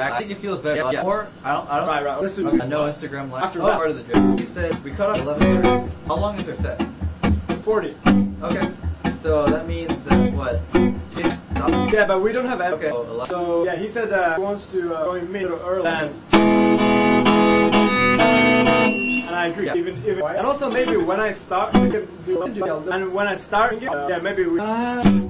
I think it feels better. Yeah. Or I don't. Right. Listen. Okay. No Instagram live. After part of the joke. He said we cut off 11:30. How long is our set? 40. Okay. So that means what? Yeah, but we don't have that. Okay. So yeah, he said he wants to go in mid or early. And I agree. Yeah. Even and also maybe when I start, we can do and when I start, yeah, maybe we.